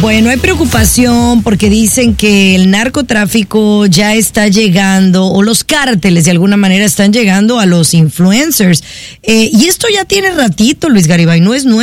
Bueno, hay preocupación porque dicen que el narcotráfico ya está llegando, o los cárteles de alguna manera están llegando a los influencers. Y esto ya tiene ratito, Luis Garibay, no es nuevo.